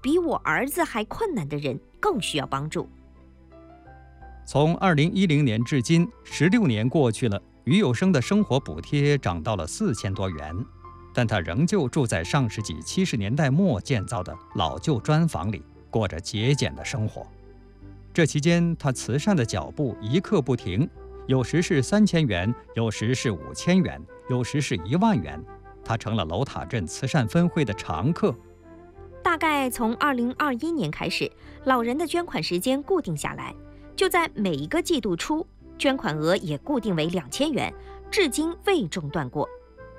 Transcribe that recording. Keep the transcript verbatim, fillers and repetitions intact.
比我儿子还困难的人更需要帮助。 从二零一零年至今，十六年过去了，于有生的生活补贴涨到了四千多元，但他仍旧住在上世纪七十年代末建造的老旧砖房里，过着节俭的生活。这期间，他慈善的脚步一刻不停，有时是三千元，有时是五千元，有时是一万元。他成了楼塔镇慈善分会的常客。 大概从二零二一年开始，老人的捐款时间固定下来，就在每一个季度初，捐款额也固定为两千元，至今未中断过。